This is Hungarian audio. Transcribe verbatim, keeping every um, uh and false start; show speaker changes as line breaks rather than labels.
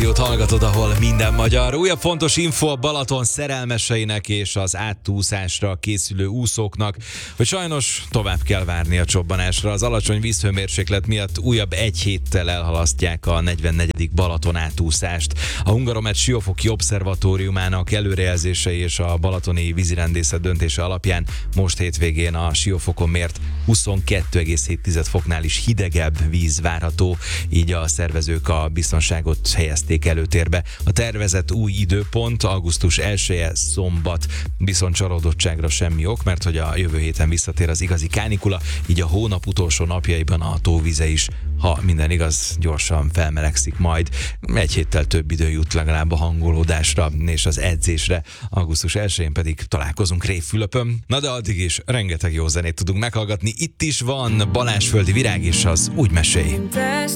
rádiót hallgatod, ahol minden magyar. Újabb fontos info a Balaton szerelmeseinek és az átúszásra készülő úszóknak, hogy sajnos tovább kell várni a csobbanásra. Az alacsony vízhőmérséklet miatt újabb egy héttel elhalasztják a negyvennegyedik Balaton átúszást. A Hungaromet Siófoki Obszervatóriumának előrejelzései és a balatoni vízirendészet döntése alapján most hétvégén a Siófokon mért huszonkettő egész hét foknál is hidegebb víz várható, így a szervezők a biztonságot helyezték előtérbe. A tervezett új időpont augusztus elseje szombat, viszont csalódottságra semmi ok, mert hogy a jövő héten visszatér az igazi kánikula, így a hónap utolsó napjaiban a tóvize is, ha minden igaz, gyorsan felmelegszik majd. Egy héttel több idő jut legalább a hangolódásra és az edzésre. augusztus elsején pedig találkozunk Révfülöpön. Na de addig is rengeteg jó zenét tudunk meghallgatni. Itt is van Balázsföldi Virág és az Úgy mesélj.